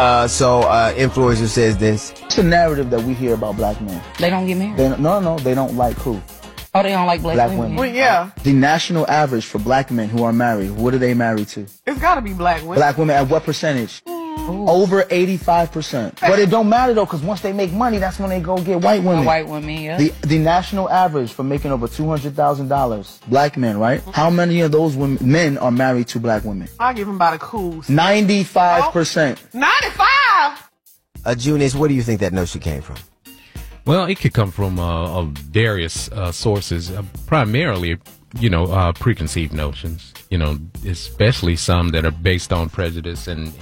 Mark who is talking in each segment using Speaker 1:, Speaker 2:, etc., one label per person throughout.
Speaker 1: Influencer says this.
Speaker 2: It's a narrative that we hear about black men.
Speaker 3: They don't get married?
Speaker 2: They don't like who?
Speaker 3: Oh, they don't like black women?
Speaker 4: Well, yeah.
Speaker 2: The national average for black men who are married, what are they married to?
Speaker 4: It's got to be black women.
Speaker 2: Black women at what percentage? Over 85%. But it don't matter though, because once they make money, that's when they go get white women.
Speaker 3: White women, yeah.
Speaker 2: The national average for making over $200,000, black men, right? How many of those men are married to black women?
Speaker 4: I'll give them about a cool
Speaker 2: 95%.
Speaker 4: 95?
Speaker 1: Junius, where do you think that notion came from?
Speaker 5: Well, it could come from various sources, primarily, preconceived notions, especially some that are based on prejudice and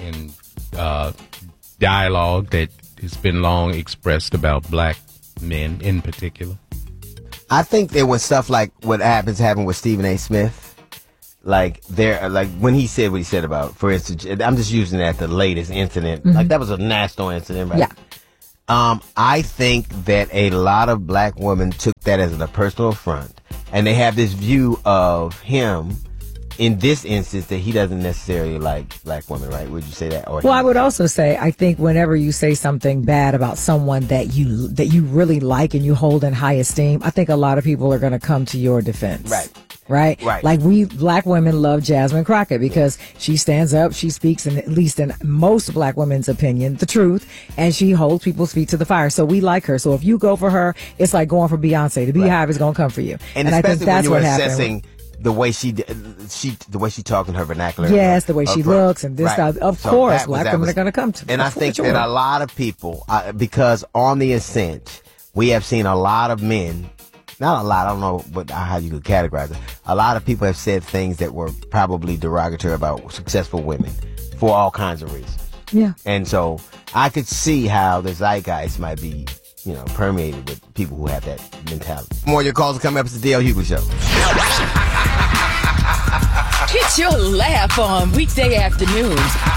Speaker 5: dialogue that has been long expressed about black men in particular.
Speaker 1: I think there was stuff like what happened with Stephen A. Smith. Like when he said what he said about, for instance, I'm just using that the latest incident. Mm-hmm. Like that was a national incident, right?
Speaker 6: Yeah.
Speaker 1: I think that a lot of black women took that as a personal affront, and they have this view of him in this instance that he doesn't necessarily like black women, right? Would you say that? Or
Speaker 6: well, I would also say, I think whenever you say something bad about someone that you really like and you hold in high esteem, I think a lot of people are going to come to your defense. Right. Like we black women love Jasmine Crockett because she stands up, she speaks, and at least in most black women's opinion, the truth, and she holds people's feet to the fire. So we like her. So if you go for her, it's like going for Beyonce. The Beehive is going to come for you.
Speaker 1: And
Speaker 6: I think that's what
Speaker 1: happened. The way she talks in her vernacular.
Speaker 6: Yes, the way she looks and this stuff. Of course, black women are going to come to.
Speaker 1: And I think that a lot of people, because on the ascent, we have seen a lot of men. Not a lot, I don't know how you could categorize it. A lot of people have said things that were probably derogatory about successful women for all kinds of reasons.
Speaker 6: Yeah.
Speaker 1: And so I could see how the zeitgeist might be, permeated with people who have that mentality. More of your calls are coming up. It's the D.L. Hughley Show.
Speaker 7: Get your laugh on weekday afternoons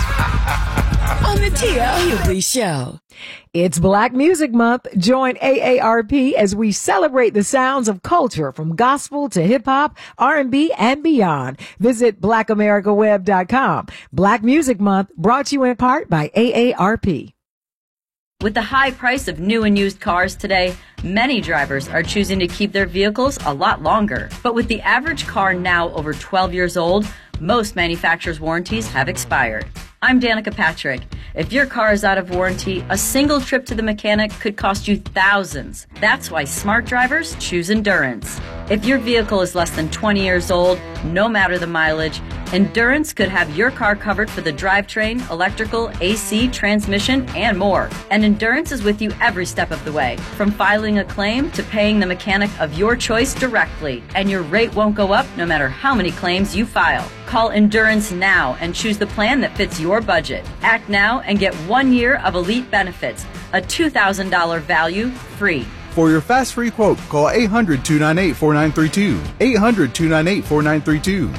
Speaker 7: on the D.L. Hughley Show.
Speaker 6: It's Black Music Month. Join AARP as we celebrate the sounds of culture from gospel to hip hop, R&B, and beyond. Visit blackamericaweb.com. Black Music Month brought to you in part by AARP.
Speaker 8: With the high price of new and used cars today, many drivers are choosing to keep their vehicles a lot longer. But with the average car now over 12 years old, most manufacturers' warranties have expired. I'm Danica Patrick. If your car is out of warranty, a single trip to the mechanic could cost you thousands. That's why smart drivers choose Endurance. If your vehicle is less than 20 years old, no matter the mileage, Endurance could have your car covered for the drivetrain, electrical, AC, transmission, and more. And Endurance is with you every step of the way, from filing a claim to paying the mechanic of your choice directly. And your rate won't go up no matter how many claims you file. Call Endurance now and choose the plan that fits your budget. Act now and get 1 year of elite benefits, a $2,000 value free.
Speaker 9: For your fast free quote, call 800-298-4932. 800-298-4932.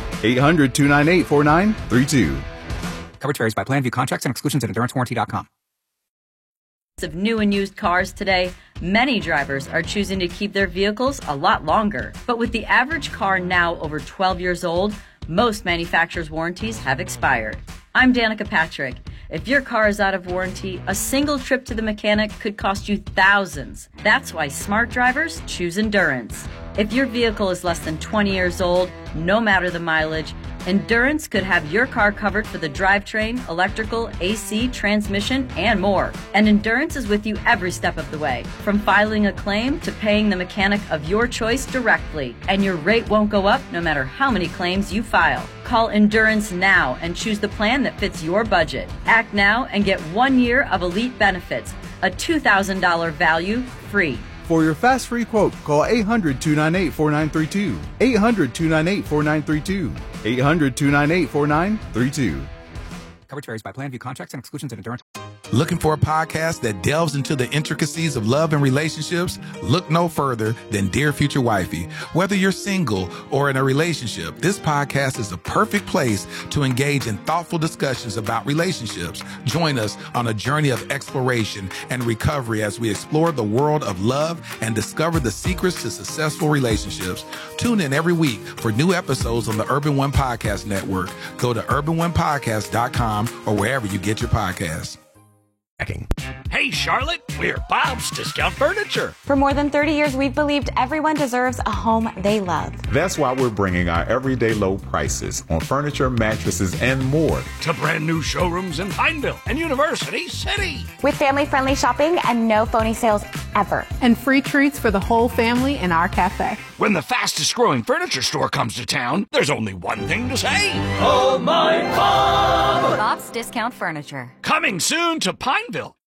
Speaker 9: 800-298-4932.
Speaker 10: Coverage varies by plan. View contracts and exclusions at endurancewarranty.com.
Speaker 8: Of new and used cars today, many drivers are choosing to keep their vehicles a lot longer. But with the average car now over 12 years old, most manufacturers' warranties have expired. I'm Danica Patrick. If your car is out of warranty, a single trip to the mechanic could cost you thousands. That's why smart drivers choose Endurance. If your vehicle is less than 20 years old, no matter the mileage, Endurance could have your car covered for the drivetrain, electrical, AC, transmission, and more. And Endurance is with you every step of the way, from filing a claim to paying the mechanic of your choice directly. And your rate won't go up no matter how many claims you file. Call Endurance now and choose the plan that fits your budget. Act now and get 1 year of elite benefits, a $2,000 value free.
Speaker 9: For your fast free quote, call 800-298-4932. 800-298-4932. 800-298-4932.
Speaker 10: Coverage varies by plan. View contracts and exclusions at Endurance.
Speaker 11: Looking for a podcast that delves into the intricacies of love and relationships? Look no further than Dear Future Wifey. Whether you're single or in a relationship, this podcast is the perfect place to engage in thoughtful discussions about relationships. Join us on a journey of exploration and recovery as we explore the world of love and discover the secrets to successful relationships. Tune in every week for new episodes on the Urban One Podcast Network. Go to urbanonepodcast.com or wherever you get your podcasts.
Speaker 12: Hey, Charlotte, we're Bob's Discount Furniture.
Speaker 13: For more than 30 years, we've believed everyone deserves a home they love.
Speaker 14: That's why we're bringing our everyday low prices on furniture, mattresses, and more
Speaker 12: to brand new showrooms in Pineville and University City.
Speaker 13: With family-friendly shopping and no phony sales ever.
Speaker 15: And free treats for the whole family in our cafe.
Speaker 12: When the fastest growing furniture store comes to town, there's only one thing to say.
Speaker 16: Oh, my Bob!
Speaker 17: Bob's Discount Furniture.
Speaker 12: Coming soon to Pineville